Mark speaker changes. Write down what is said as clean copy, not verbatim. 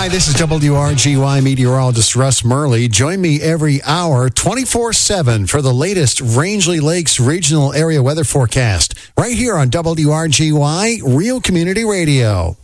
Speaker 1: Hi, this is WRGY meteorologist Russ Murley. Join me every hour, 24/7, for the latest Rangeley Lakes Regional Area Weather Forecast, right here on WRGY Real Community Radio.